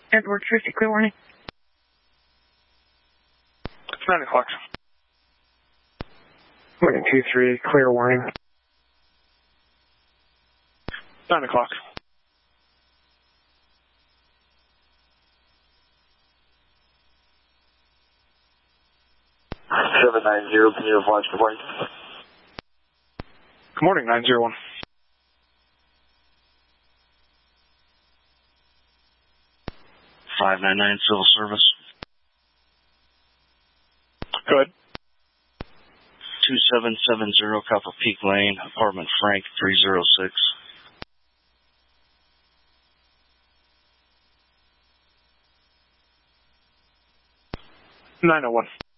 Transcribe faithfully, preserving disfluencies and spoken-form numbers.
Edward Tracy, clear warning. It's nine o'clock. Morning two three, clear warning. Nine o'clock. seven nine zero, can you flash the point? Good morning, nine zero one. five nine nine, civil service. Good. two seven seven zero, Copper Peak Lane, apartment Frank, three zero six. nine oh one.